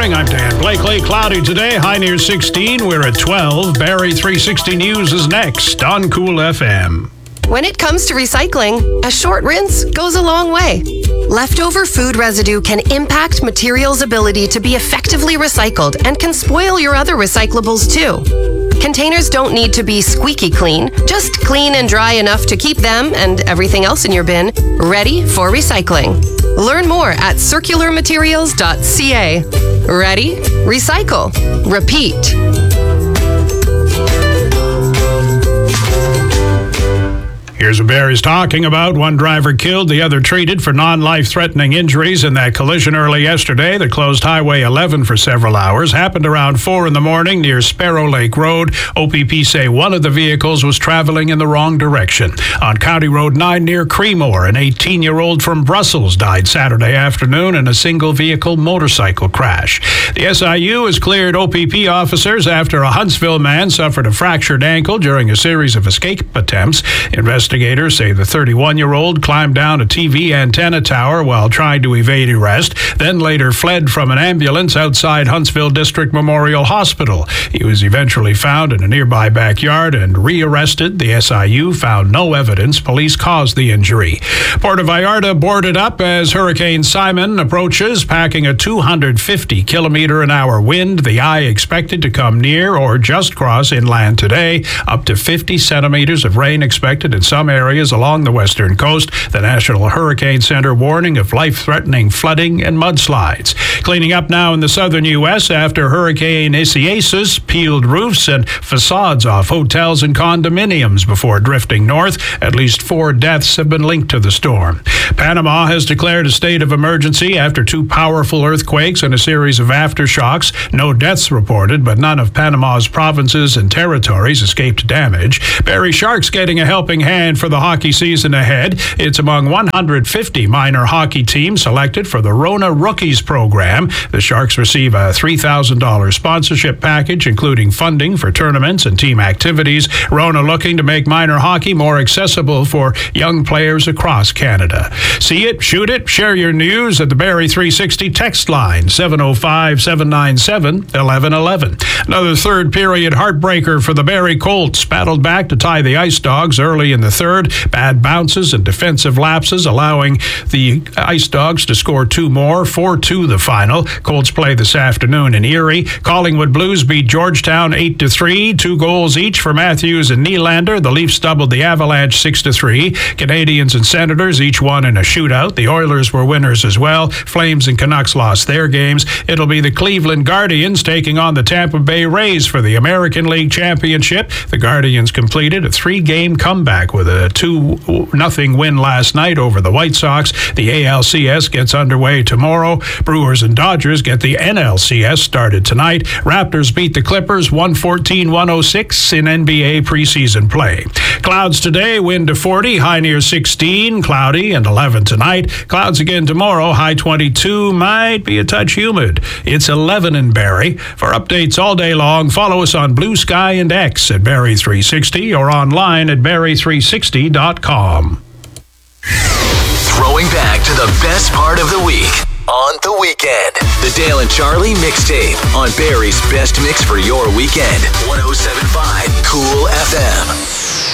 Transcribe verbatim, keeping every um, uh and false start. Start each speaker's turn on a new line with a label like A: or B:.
A: morning. I'm Dan Blakely. Cloudy today, high near sixteen. We're at twelve. Barrie three sixty News is next on Cool F M.
B: When it comes to recycling, a short rinse goes a long way. Leftover food residue can impact materials' ability to be effectively recycled and can spoil your other recyclables too. Containers don't need to be squeaky clean, just clean and dry enough to keep them and everything else in your bin ready for recycling. Learn more at circular materials dot c a. Ready? Recycle. Repeat.
A: Here's what Barrie's talking about. One driver killed, the other treated for non-life-threatening injuries in that collision early yesterday that closed Highway eleven for several hours. Happened around four in the morning near Sparrow Lake Road. O P P say one of the vehicles was traveling in the wrong direction. On County Road nine near Creemore, an eighteen-year-old from Brussels died Saturday afternoon in a single-vehicle motorcycle crash. The S I U has cleared O P P officers after a Huntsville man suffered a fractured ankle during a series of escape attempts. Investigators say the thirty-one-year-old climbed down a T V antenna tower while trying to evade arrest, then later fled from an ambulance outside Huntsville District Memorial Hospital. He was eventually found in a nearby backyard and rearrested. The S I U found no evidence police caused the injury. Puerto Vallarta boarded up as Hurricane Simon approaches, packing a two hundred fifty kilometer an hour wind. The eye expected to come near or just cross inland today. Up to fifty centimeters of rain expected in some areas along the western coast. The National Hurricane Center warning of life-threatening flooding and mudslides. Cleaning up now in the southern U S after Hurricane Isaias peeled roofs and facades off hotels and condominiums before drifting north. At least four deaths have been linked to the storm. Panama has declared a state of emergency after two powerful earthquakes and a series of aftershocks. No deaths reported, but none of Panama's provinces and territories escaped damage. Barrie Sharks getting a helping hand for the hockey season ahead. It's among one hundred fifty minor hockey teams selected for the Rona Rookies program. The Sharks receive a three thousand dollars sponsorship package, including funding for tournaments and team activities. Rona looking to make minor hockey more accessible for young players across Canada. See it, shoot it, share your news at the Barrie three sixty text line, seven oh five, seven nine seven, eleven eleven. Another third period heartbreaker for the Barrie Colts. Battled back to tie the Ice Dogs early in the third. Bad bounces and defensive lapses allowing the Ice Dogs to score two more. four two the final. Colts play this afternoon in Erie. Collingwood Blues beat Georgetown eight to three. Two goals each for Matthews and Nylander. The Leafs doubled the Avalanche six to three. Canadians and Senators each won in a shootout. The Oilers were winners as well. Flames and Canucks lost their games. It'll be the Cleveland Guardians taking on the Tampa Bay Rays for the American League Championship. The Guardians completed a three-game comeback with a two nothing win last night over the White Sox. The A L C S gets underway tomorrow. Brewers and Dodgers get the N L C S started tonight. Raptors beat the Clippers one fourteen to one oh six in N B A preseason play. Clouds today, wind to forty, high near sixteen, cloudy and eleven tonight. Clouds again tomorrow, high twenty-two, might be a touch humid. It's eleven in Barrie. For updates all day long, follow us on Blue Sky and X at Barrie three sixty or online at Barrie three sixty dot com.
C: Throwing back to the best part of the week on The Weekend. The Dale and Charlie Mixtape on Barrie's best mix for your weekend. one oh seven point five Cool F M.